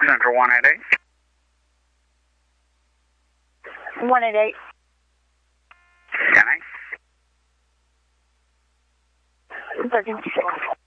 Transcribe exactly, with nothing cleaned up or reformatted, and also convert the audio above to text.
Central one eight eight. one eight eight. Can I? thirteen six.